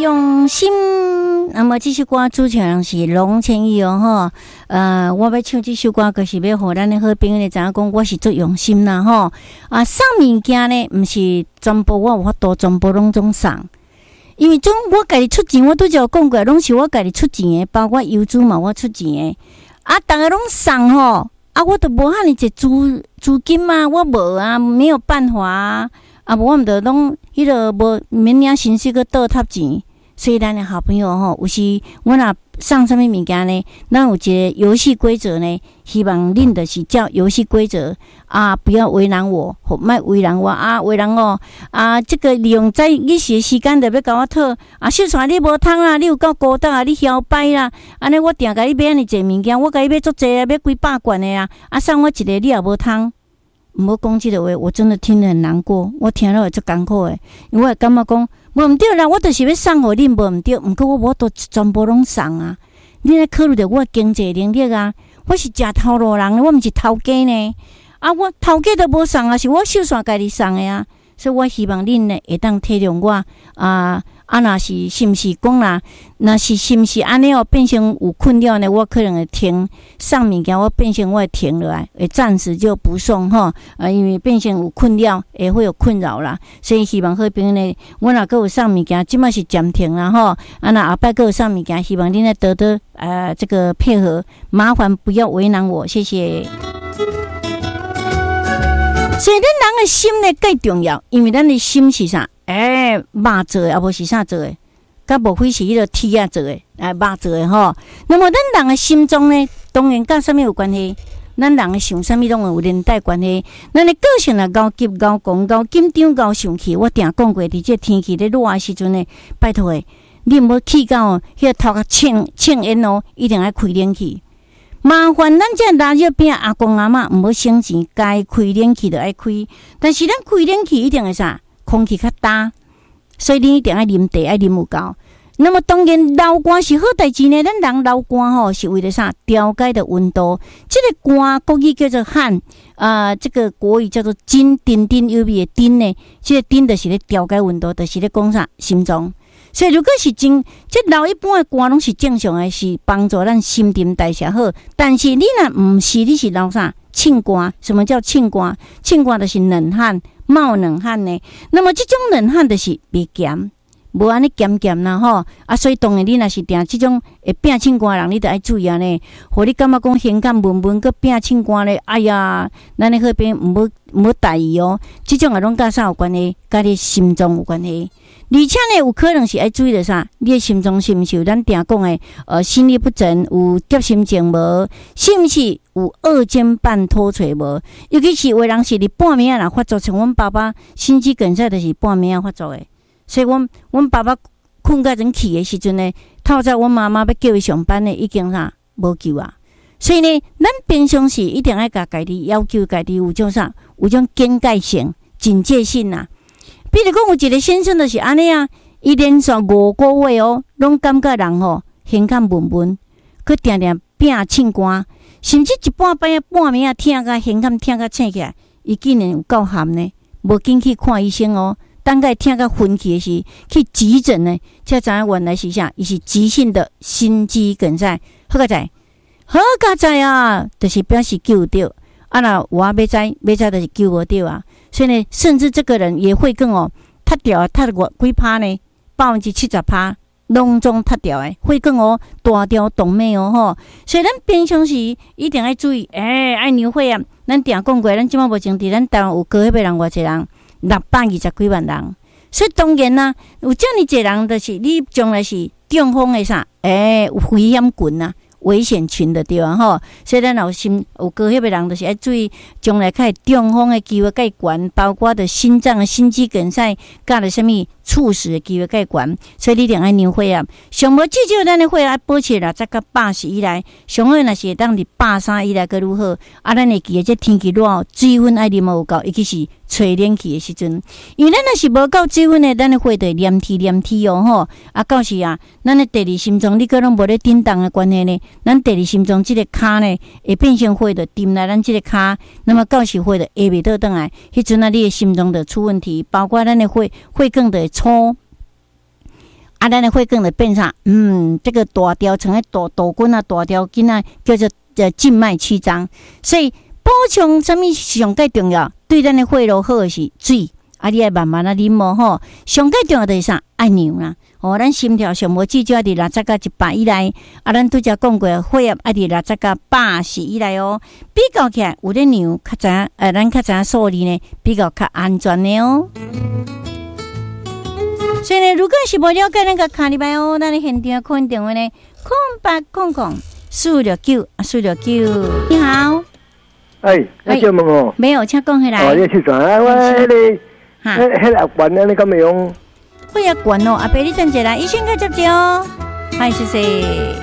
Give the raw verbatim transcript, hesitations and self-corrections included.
用心。那么这首歌主唱是龙千亿哦吼，呃，我要唱这首歌，就是要互咱的好朋友呢知影讲我是做用心啦吼。啊，送物件呢，毋是全部我有法度全部拢总送，因为种我家己出钱，我拄则有讲过，拢是我家己出钱的，包括邮资嘛，我出钱的。啊，逐个拢送吼，啊，我都无遐尼济资资金啊，我无啊，没有办法啊。啊，无我毋着拢迄个无明年薪水个倒贴钱。所以咱的好朋友吼，有时我若送什么物件呢？咱有一个游戏规则呢，希望恁的是照游戏规则啊，不要为难我，或莫为难我啊，为难我啊！这个利用在日时的时间就要甲我讨啊，秀才你无通啦，你有够孤单啊，你嚣摆啦！安尼我定甲你买安尼济物件，我甲你买足济啊，买几百罐的啊，啊送我一个你也无通。毋好讲即个话，我真的听得很难过，我听了会足艰苦诶，因为我会感觉讲无毋对啦，我就是要送互恁，无毋对，毋过我无都全部拢送啊。你咧考虑着我的经济能力啊，我是食头路人，我毋是头家呢。啊，我头家都无送啊，是我秀煞家己送诶啊。所以我希望恁呢会当体谅我啊。啊，若是是毋是讲啦？若是是毋是安尼哦？变成有困扰呢？我可能会停送物件，我变成我会停落来，会暂时就不送吼。啊，因为变成有困扰，也会有困扰啦。所以希望好朋友呢，我若阁有送物件，即摆是暂停啦吼。啊，若后摆阁有送物件，希望恁呢多多呃这个配合，麻烦不要为难我，谢谢。所以咱人的心呢，最重要，因为咱的心是啥？诶、欸，肉做的，啊无是啥做的，甲无非是迄个铁啊做的，啊肉做的吼。那么咱人的心中呢，当然甲啥物有关系？咱人的想啥物拢有连带关系。咱的个性啊，高急、高讲、高紧张、高生气。我定讲过，伫这天气咧热的时阵呢，拜托诶，你毋好气到哦，迄个头壳呛呛烟哦，一定要开冷气。麻烦咱这垃圾边阿公阿嬷毋好省钱，该开冷气就爱开。但是咱开冷气一定会啥？空气较大，所以你一定要啉茶，要啉有够。那么当然，流汗是好代志呢。咱人流汗吼，是为了啥？调节的温度。这个汗国语叫做汗，啊、呃，这个国语叫做津，丁丁有味的丁呢。这个丁就是咧调节温度，就是咧讲啥？心脏。所以如果是真，这流一般的汗拢是正常的，是帮助咱新陈代谢好。但是你若毋是，你是流啥？庆汗。什么叫庆汗？庆汗就是冷汗。冒冷汗呢，那么这种冷汗就是袂咸，无安尼咸咸啦吼啊，所以当然你若是定这种会变庆汗人，你得爱注意啊呢。互你感觉讲胸感闷闷，佮变庆汗咧，哎呀，咱咧好边毋好毋好大意哦。这种啊拢甲啥有关系？甲你心脏有关系。而且呢，有可能是爱注意的啥？你的心脏是毋是有咱定讲的呃心律不整，有急心症无？是毋是有二尖瓣脱垂无？尤其是有的人是伫半暝啊若发作，像阮爸爸心肌梗塞就是半暝啊发作的。所以阮阮爸爸困甲人去的时阵呢，透早阮妈妈要叫伊上班呢，已经啥无救啊。所以呢，咱平常时一定要甲家己要求家己有种啥，有种警戒性、警戒性啊。比如讲，有一个先生就是安尼啊，伊连续五个月哦，拢感觉人吼胸腔闷闷，佮定定变庆汗，甚至一半半半暝啊，疼甲胸腔疼甲醒起来，伊竟然有够寒呢，无紧去看医生哦。等下疼甲昏去的时，去急诊呢，才知影原来是啥，伊是急性的心肌梗塞。好个在，好个在啊，就是表示救着。啊，那我要知，要知就是救无着啊。所以呢，甚至这个人也会更哦，塌掉，塌过几趴呢？百分之七十趴，拢总塌掉诶，会更哦，大条动脉哦吼。所以咱平常时一定要注意，诶、欸，爱牛会啊，咱定讲过，咱即马目前伫咱台湾有高血压人偌济人，六百二十几万人。所以当然啦、啊，有遮尔济人，就是你将来是中风诶啥，诶、欸，有危险群啊。危险群的对啊吼，所以咱有心有高血压的人，就是要注意将来较中风的机会较悬，包括的心脏的心肌梗塞，甲了什么猝死的机会较悬，所以你一定要量血压。上无至少咱的血压保持六十到八十以内，上好若是当伫八三以内个如何？啊，咱会记得这天气热，水分爱啉有够，尤其是吹冷气的时阵，因为咱若是无够水分的，咱的血就会黏体黏体哦吼。啊，到时啊，咱的第二心脏你个拢无咧震动的关系呢？咱第二心脏即个骹呢，会变成血就沉来咱即个骹，那么到时血就下袂倒转来，迄阵啊，你的心脏就出问题，包括咱的血血管就会粗。 啊，咱的血管就变啥？嗯，这个大条像个大导管啊，大条筋啊，叫做呃静脉曲张。所以补充什么上介重要？对咱的血路好的是水。啊，你爱慢慢啊啉哦吼，上介重要的是啥？爱尿啦。哦，咱心跳上无至少伫六十到一百以内。啊，咱拄则讲过，血压爱伫六十到八十以内哦。比较起来，有咧尿较知影，呃，咱较知影数字呢，比较较安全的哦。所以呢，如果是无了解，咱个卡入来哦，咱的现场可能电话呢，空八空空四六九啊，四六九。你好， 哎，你叫问我？ 没有，请讲起来。 哦，你去转啊？我迄个。迄迄个管安尼敢会用？ 会啊管哦，阿伯你等一下，医生该接接哦。嗨，谢谢。